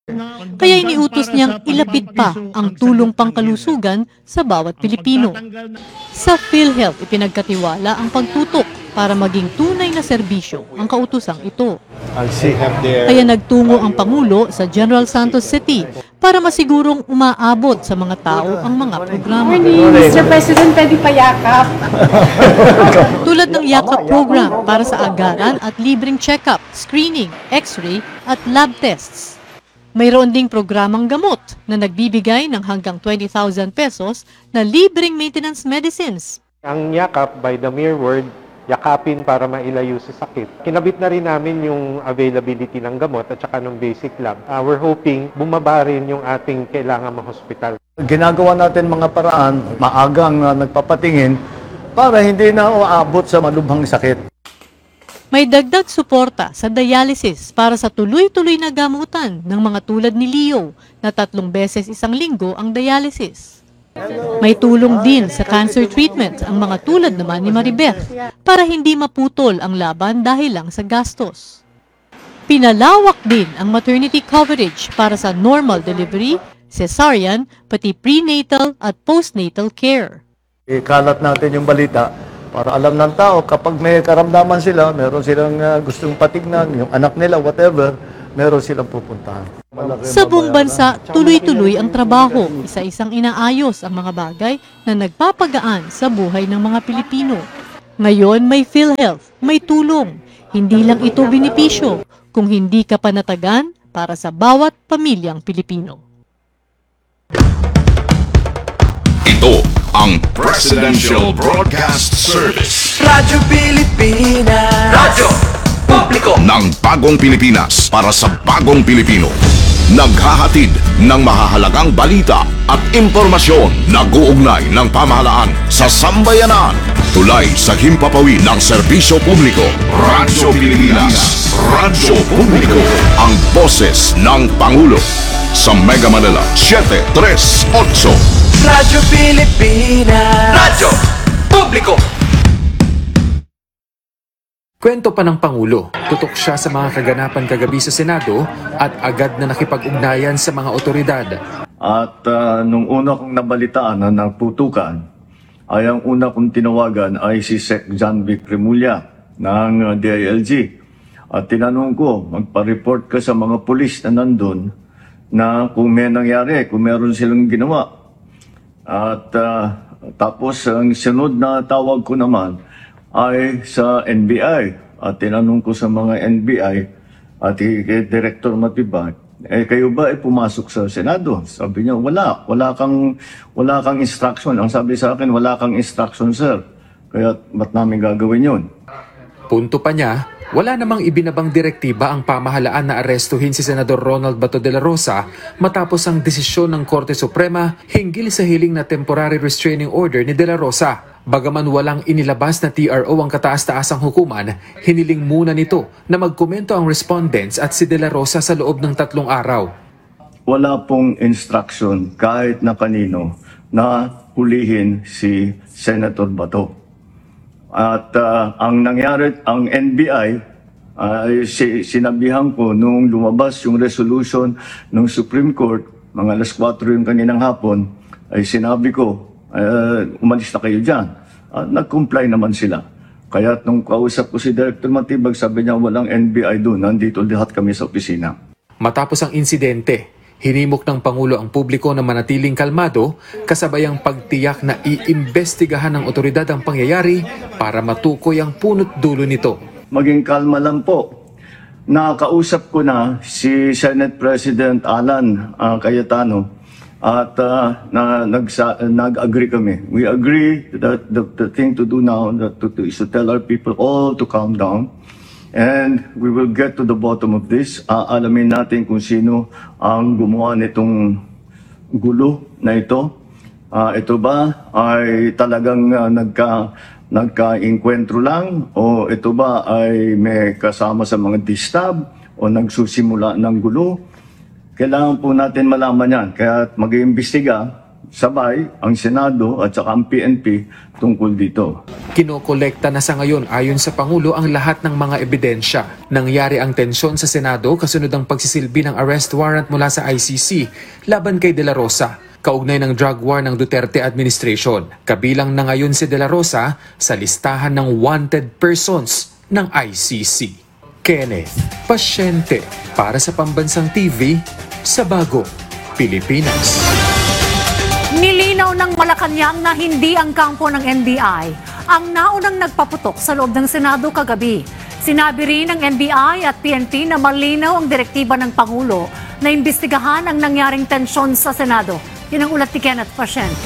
Kaya iniutos niyang ilapit pa ang tulong pangkalusugan sa bawat Pilipino. Sa PhilHealth, ipinagkatiwala ang pagtutok para maging tunay na serbisyo ang kautusang ito. Kaya nagtungo ang Pangulo sa General Santos City para masigurong umaabot sa mga tao ang mga programa. Mr. President, pwede pa yakap. Tulad ng yakap program para sa agaran at libreng check-up, screening, x-ray at lab tests. Mayroon ding programang gamot na nagbibigay ng hanggang 20,000 pesos na libreng maintenance medicines. Ang yakap, by the mere word, yakapin para mailayo sa sakit. Kinabit na rin namin yung availability ng gamot at saka ng basic lab. We're hoping bumaba rin yung ating kailangan ma-hospital. Ginagawa natin mga paraan, maagang nagpapatingin para hindi na uabot sa malubhang sakit. May dagdag suporta sa dialysis para sa tuloy-tuloy na gamutan ng mga tulad ni Leo na 3 beses isang linggo ang dialysis. May tulong din sa cancer treatment ang mga tulad naman ni Maribeth para hindi maputol ang laban dahil lang sa gastos. Pinalawak din ang maternity coverage para sa normal delivery, cesarean, pati prenatal at postnatal care. Ikalat natin yung balita para alam ng tao kapag may karamdaman sila, meron silang gustong patignan, yung anak nila, whatever, meron silang pupuntahan. Sa buong bansa, tuloy-tuloy ang trabaho, isa-isang inaayos ang mga bagay na nagpapagaan sa buhay ng mga Pilipino. Ngayon may PhilHealth, may tulong. Hindi lang ito benepisyo, kung hindi ka panatagan para sa bawat pamilyang Pilipino. Ito ang Presidential Broadcast Service. Radyo Pilipinas. Radyo Publiko Ng bagong Pilipinas para sa bagong Pilipino. Naghahatid ng mahahalagang balita at impormasyon na guugnay ng pamahalaan sa sambayanan. Tulay sa himpapawid ng serbisyo publiko. Radyo Pilipinas. Radyo Publiko. Ang boses ng Pangulo. Sa Mega Manila, 738. Radyo Pilipinas. Radyo Publiko. Kwento pa ng Pangulo, tutok siya sa mga kaganapan kagabi sa Senado at agad na nakipag-ugnayan sa mga otoridad. At nung una kong nabalitaan na nagputukan, ay ang una kong tinawagan ay si Sec. John Vic Remulla ng DILG. At tinanong ko, magpa-report ka sa mga pulis na nandun na kung may nangyari, kung meron silang ginawa. At tapos ang sunod na tawag ko naman ay sa NBI. At tinanong ko sa mga NBI at kay Director Matibag, kayo ba ay pumasok sa Senado? Sabi niya, wala kang instruction. Ang sabi sa akin, wala kang instruction, sir. Kaya ba't namin gagawin yun? Punto pa niya, wala namang ibinabang direktiba ang pamahalaan na arestuhin si Senador Ronald Bato de la Rosa matapos ang desisyon ng Korte Suprema hinggil sa hiling na temporary restraining order ni de la Rosa. Bagaman walang inilabas na TRO ang kataas-taasang hukuman, hiniling muna nito na magkomento ang respondents at si de la Rosa sa loob ng 3 araw. Wala pong instruction kahit na kanino na hulihin si Senator Bato. At ang nangyari, ang NBI, sinabihan ko nung lumabas yung resolution ng Supreme Court, mga alas 4 yung kaninang hapon, ay sinabi ko, umalis na kayo dyan. Nag-comply naman sila. Kaya nung kausap ko si Director Matibag, sabi niya walang NBI doon, nandito lahat kami sa opisina. Matapos ang insidente, hinimok ng Pangulo ang publiko na manatiling kalmado kasabay ang pagtiyak na iimbestigahan ng otoridad ang pangyayari para matukoy ang punot dulo nito. Maging kalma lang po. Nakausap ko na si Senate President Alan Cayetano at nag-agree kami. We agree that the thing to do now is to tell our people all to calm down. And we will get to the bottom of this. Alamin natin kung sino ang gumawa nitong gulo na ito. Ito ba ay talagang nagka-inkwentro lang? O ito ba ay may kasama sa mga distab? O nagsusimula ng gulo? Kailangan po natin malaman yan. Kaya mag-iimbestiga sabay ang Senado at saka ang PNP tungkol dito. Kinokolekta na sa ngayon ayon sa Pangulo ang lahat ng mga ebidensya. Nangyari ang tensyon sa Senado kasunod ang pagsisilbi ng arrest warrant mula sa ICC laban kay De La Rosa, kaugnay ng drug war ng Duterte administration. Kabilang na ngayon si De La Rosa sa listahan ng wanted persons ng ICC. Kenneth Pasyente para sa Pambansang TV sa Bagong Pilipinas. Nilinaw ng Malacanang na hindi ang kampo ng NBI ang naunang nagpaputok sa loob ng Senado kagabi. Sinabi rin ng NBI at PNP na malinaw ang direktiba ng Pangulo na imbestigahan ang nangyaring tensyon sa Senado. Yan ang ulat ni Kenneth Pasyente.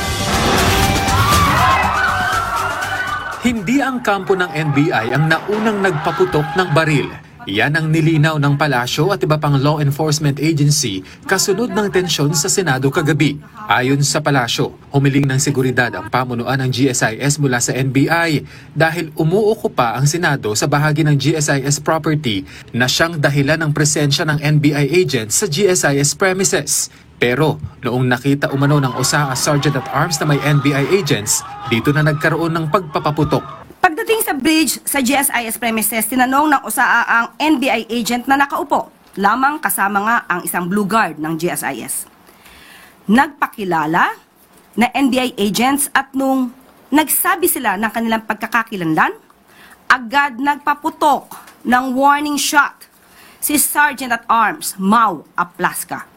Hindi ang kampo ng NBI ang naunang nagpaputok ng baril. Yan ang nilinaw ng palasyo at iba pang law enforcement agency kasunod ng tensyon sa Senado kagabi. Ayon sa palasyo, humiling ng seguridad ang pamunuan ng GSIS mula sa NBI dahil umuukupa ang Senado sa bahagi ng GSIS property na siyang dahilan ng presensya ng NBI agents sa GSIS premises. Pero noong nakita umano ng OSAA Sergeant at Arms na may NBI agents, dito na nagkaroon ng pagpapaputok. Pagdating sa bridge sa GSIS premises, tinanong ng OSAA ang NBI agent na nakaupo, lamang kasama nga ang isang blue guard ng GSIS. Nagpakilala na NBI agents at nung nagsabi sila ng kanilang pagkakakilanlan, agad nagpaputok ng warning shot si Sergeant at Arms Mau Aplaska.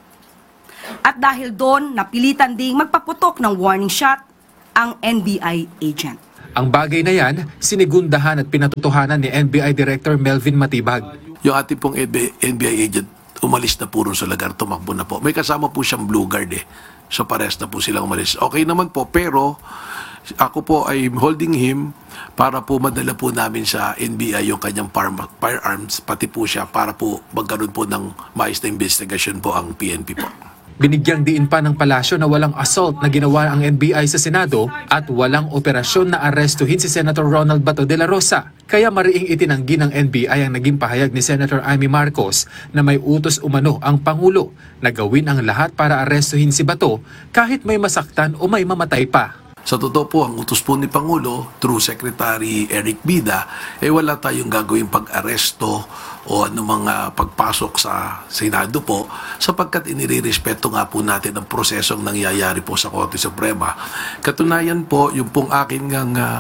At dahil doon, napilitan ding magpaputok ng warning shot ang NBI agent. Ang bagay na yan, sinigundahan at pinatutuhanan ni NBI Director Melvin Matibag. Yung ating pong NBI agent, umalis na po rin sa lugar, tumakbo na po. May kasama po siyang blue guard eh. So pares na po silang umalis. Okay naman po, pero ako po ay holding him para po madala po namin sa NBI yung kanyang firearms, pati po siya para po magkaroon po ng maayos na investigasyon po ang PNP po. Binigyang diin pa ng palasyo na walang assault na ginawa ang NBI sa Senado at walang operasyon na arestuhin si Senator Ronald Bato de la Rosa. Kaya mariing itinanggi ng NBI ang naging pahayag ni Senator Amy Marcos na may utos umano ang Pangulo na gawin ang lahat para arestuhin si Bato kahit may masaktan o may mamatay pa. Sa totoo po, ang utos po ni Pangulo through Secretary Eric Bida, wala tayong gagawing pag-aresto o mga pagpasok sa Senado po sapagkat inirerespeto nga po natin ang prosesong nangyayari po sa Korte Suprema. Katunayan po, yung pong aking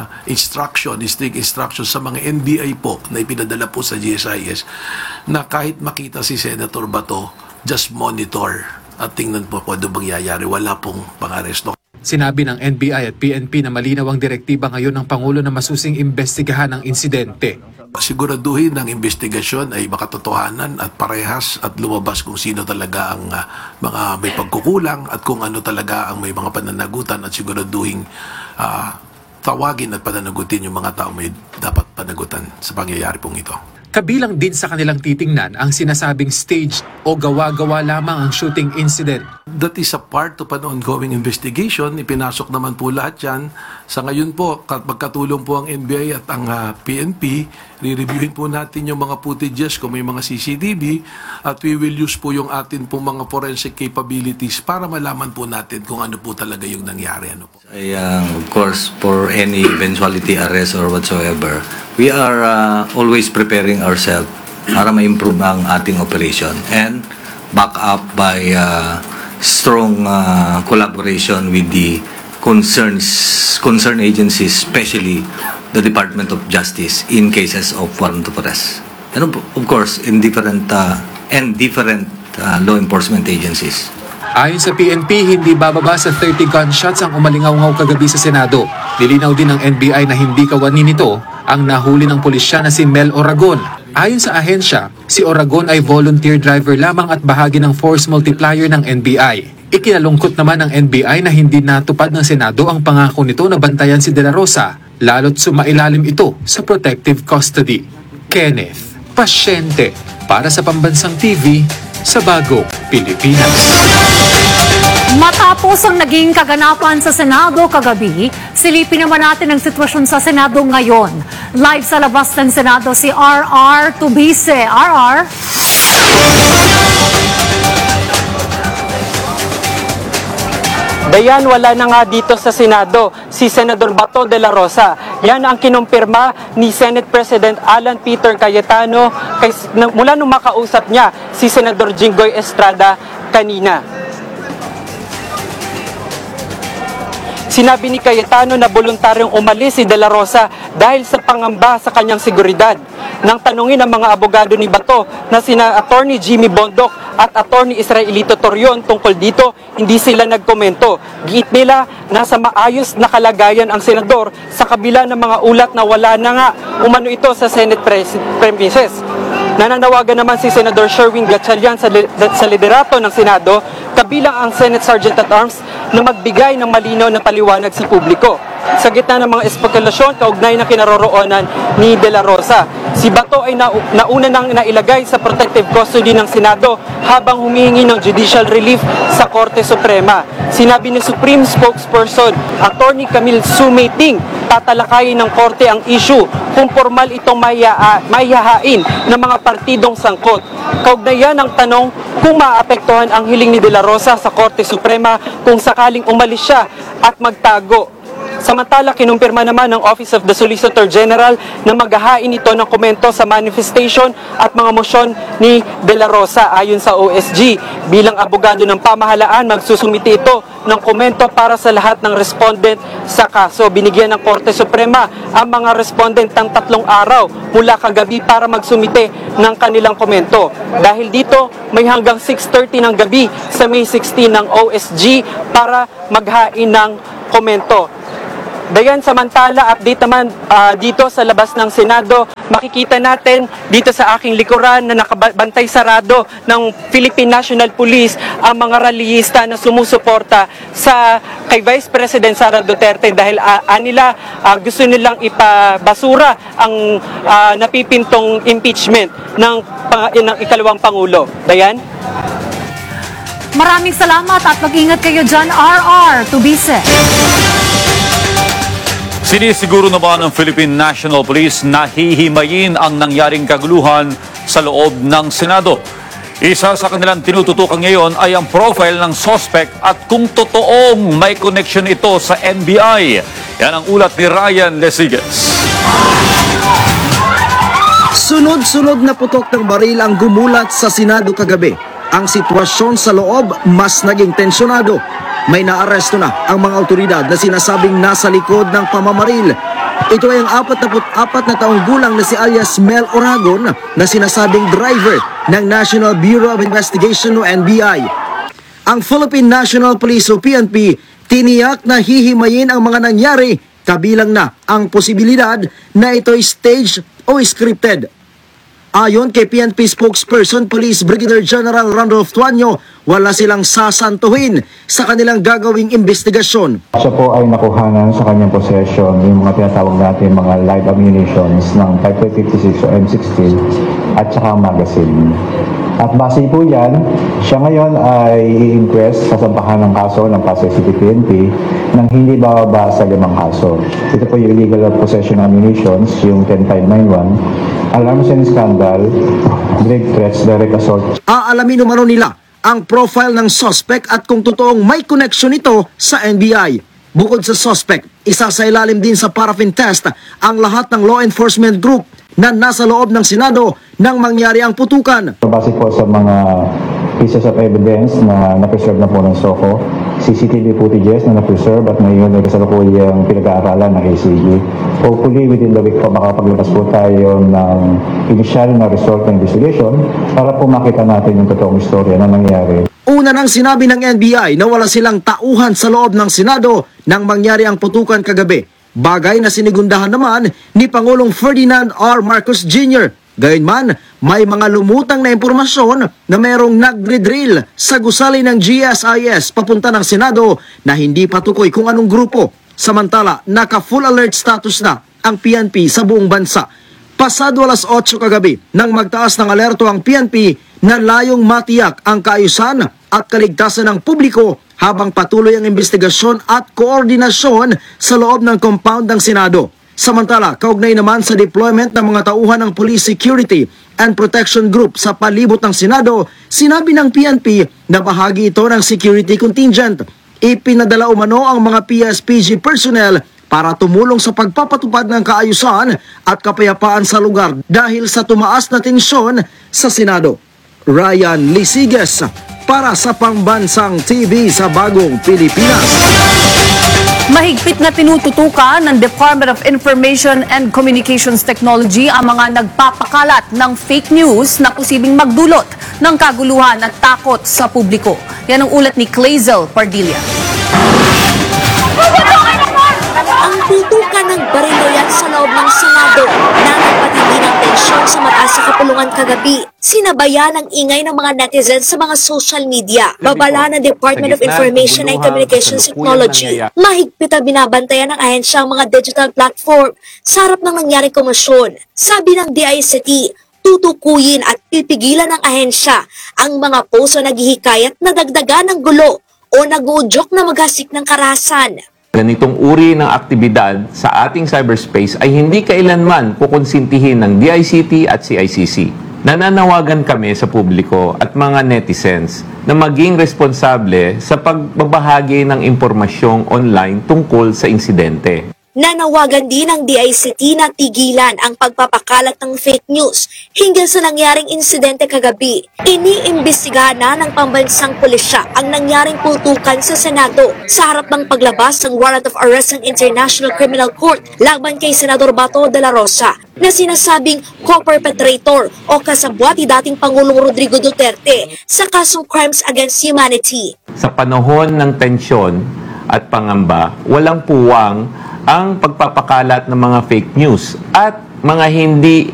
strict instruction sa mga NBI po na ipinadala po sa GSIS na kahit makita si Senator Bato, just monitor at tingnan po kung ano bang yayari. Wala pong pang-aresto. Sinabi ng NBI at PNP na malinaw ang direktiba ngayon ng Pangulo na masusing imbestigahan ang insidente. Siguraduhin ng investigasyon ay makatotohanan at parehas at lumabas kung sino talaga ang mga may pagkukulang at kung ano talaga ang may mga pananagutan at siguraduhin tawagin at pananagutin yung mga tao may dapat panagutan sa pangyayari pong ito. Kabilang din sa kanilang titingnan ang sinasabing staged o gawa-gawa lamang ang shooting incident. That is a part of an ongoing investigation. Ipinasok naman po lahat yan. Sa ngayon po, magkatulong po ang NBI at ang PNP, re-reviewin po natin yung mga footages kung may mga CCTV at we will use po yung atin pong mga forensic capabilities para malaman po natin kung ano po talaga yung nangyari. Ano po. Of course, for any eventuality, arrest or whatsoever, we are always preparing ourselves para ma-improve ang ating operation and back up by strong collaboration with the concerned agencies, especially the Department of Justice in cases of warrant of arrest. And of course, in different law enforcement agencies. Ayon sa PNP, hindi bababa sa 30 gunshots ang umalingaw-ngaw kagabi sa Senado. Nilinaw din ng NBI na hindi kawani nito ang nahuli ng pulisya na si Mel Oragon. Ayon sa ahensya, si Oragon ay volunteer driver lamang at bahagi ng force multiplier ng NBI. Ikinalungkot naman ng NBI na hindi natupad ng Senado ang pangako nito na bantayan si De La Rosa, lalo't sumailalim ito sa protective custody. Kenneth Pasyente para sa Pambansang TV sa Bagong Pilipinas. Matapos ang naging kaganapan sa Senado kagabi, silipin naman natin ang sitwasyon sa Senado ngayon. Live sa labas ng Senado si RR Tubise. RR? Dayan, wala na nga dito sa Senado si Senador Bato de la Rosa. Yan ang kinumpirma ni Senate President Alan Peter Cayetano mula nung makausap niya si Senador Jinggoy Estrada kanina. Sinabi ni Cayetano na voluntaryong umalis si De La Rosa dahil sa pangamba sa kanyang seguridad. Nang tanungin ang mga abogado ni Bato na sina Attorney Jimmy Bondoc at Attorney Israelito Torion tungkol dito, hindi sila nagkomento. Giit nila nasa maayos na kalagayan ang senador sa kabila ng mga ulat na wala na nga umano ito sa Senate premises. Nananawagan naman si Senador Sherwin Gatchalian sa liderato ng Senado, kabilang ang Senate Sergeant at Arms, na magbigay ng malinaw na paliwanag sa publiko. Sa gitna ng mga espekulasyon kaugnay na kinaroroonan ni De La Rosa, si Bato ay nauna nang nailagay sa protective custody ng Senado habang humihingi ng judicial relief sa Korte Suprema. Sinabi ni Supreme Spokesperson Attorney Camille Sumeting, tatalakayin ng Korte ang issue kung formal itong maihahain ng mga partidong sangkot. Kaugnayan ang tanong kung maapektuhan ang hiling ni De La Rosa sa Korte Suprema kung sakaling umalis siya at magtago. Samantala, kinumpirma naman ng Office of the Solicitor General na maghahain ito ng komento sa manifestation at mga mosyon ni De La Rosa. Ayon sa OSG, bilang abogado ng pamahalaan, magsusumiti ito ng komento para sa lahat ng respondent sa kaso. Binigyan ng Korte Suprema ang mga respondent ng 3 araw mula kagabi para magsumite ng kanilang komento. Dahil dito, may hanggang 6:30 ng gabi sa May 16 ng OSG para maghain ng komento. Dayan, samantala, update naman dito sa labas ng Senado. Makikita natin dito sa aking likuran na nakabantay sarado ng Philippine National Police ang mga rallyista na sumusuporta kay Vice President Sara Duterte dahil gusto nilang ipabasura ang napipintong impeachment ng ikalawang Pangulo. Dayan? Maraming salamat at mag-ingat kayo dyan, RR. To be said. Sinisiguro naman ng Philippine National Police na hihimayin ang nangyaring kaguluhan sa loob ng Senado. Isa sa kanilang tinututukan ngayon ay ang profile ng suspect at kung totoong may connection ito sa NBI. Yan ang ulat ni Ryan Lesigas. Sunod-sunod na putok ng baril ang gumulat sa Senado kagabi. Ang sitwasyon sa loob mas naging tensyonado. May naaresto na ang mga otoridad na sinasabing nasa likod ng pamamaril. Ito ay ang 44 na taong gulang na si alias Mel Oragon na sinasabing driver ng National Bureau of Investigation o NBI. Ang Philippine National Police o PNP tiniyak na hihimayin ang mga nangyari, kabilang na ang posibilidad na ito'y staged o scripted. Ayon kay PNP spokesperson Police Brigadier General Randolph Tuanyo, wala silang sasantuhin sa kanilang gagawing investigasyon. Siya po ay nakuhanan sa kanyang possession yung mga tinatawag natin mga live ammunitions ng Type 56 o M16 at saka magazine. At base po yan, siya ngayon ay i-inquest sa sampahan ng kaso ng Pasay City PNP nang hindi bababa sa 5 kaso. Ito po yung illegal possession of ammunitions, yung 10591, alarms and scandal, grave threats, direct assault. Aalamin umano nila ang profile ng suspect at kung totoong may connection ito sa NBI. Bukod sa suspect, isa sa ilalim din sa paraffin test ang lahat ng law enforcement group na nasa loob ng Senado nang mangyari ang putukan. Base po sa mga pieces of evidence na na-preserve na po ng SOCO, CCTV footages na na-preserve at ngayon ay kasalukuyang pinag-aaralan ng ACG. Hopefully, within the week po makapaglabas po tayo ng initial na result ng investigation para po makita natin yung totoong istorya na nangyari. Una nang sinabi ng NBI na wala silang tauhan sa loob ng Senado nang mangyari ang putukan kagabi. Bagay na sinigundahan naman ni Pangulong Ferdinand R. Marcos Jr. Gayunman, may mga lumutang na impormasyon na mayroong nagre-drill sa gusali ng GSIS papunta ng Senado na hindi patukoy kung anong grupo. Samantala, naka-full alert status na ang PNP sa buong bansa. Pasado alas 8 kagabi nang magtaas ng alerto ang PNP na layong matiyak ang kaayusan at kaligtasan ng publiko habang patuloy ang investigasyon at koordinasyon sa loob ng compound ng Senado. Samantala, kaugnay naman sa deployment ng mga tauhan ng Police Security and Protection Group sa palibot ng Senado, sinabi ng PNP na bahagi ito ng security contingent. ipinadala umano ang mga PSPG personnel para tumulong sa pagpapatupad ng kaayusan at kapayapaan sa lugar dahil sa tumaas na tensyon sa Senado. Ryan Lisiges para sa Pambansang TV sa Bagong Pilipinas. Mahigpit na tinututukan ng Department of Information and Communications Technology ang mga nagpapakalat ng fake news na posibleng magdulot ng kaguluhan at takot sa publiko. Yan ang ulat ni Clazel Pardilla. Ang tutukan ng bariloyan sa loob ng Senado na nagpatindi ng tensyon sa mataas na kapulungan kagabi. Sinabayan ang ingay ng mga netizens sa mga social media. Babala ng Department of Information and Communications Technology. Mahigpit ang binabantayan ng ahensya ang mga digital platform sa harap ng nangyaring komosyon. Sabi ng DICT, tutukuyin at pipigilan ng ahensya ang mga post na naghihikayat na dagdagan ng gulo o nag-uudyok na maghasik ng karahasan. Ganitong uri ng aktibidad sa ating cyberspace ay hindi kailanman kukonsintihin ng DICT at CICC. Nananawagan kami sa publiko at mga netizens na maging responsable sa pagbabahagi ng impormasyong online tungkol sa insidente. Nanawagan din ng DICT na tigilan ang pagpapakalat ng fake news hinggil sa nangyaring insidente kagabi. Iniimbestigahan na ng pambansang pulisya ang nangyaring putukan sa Senado sa harap ng paglabas ng warrant of arrest ng International Criminal Court laban kay Senador Bato de la Rosa na sinasabing co-perpetrator o kasabwati dating Pangulong Rodrigo Duterte sa kasong crimes against humanity. Sa panahon ng tensyon at pangamba, walang puwang ang pagpapakalat ng mga fake news at mga hindi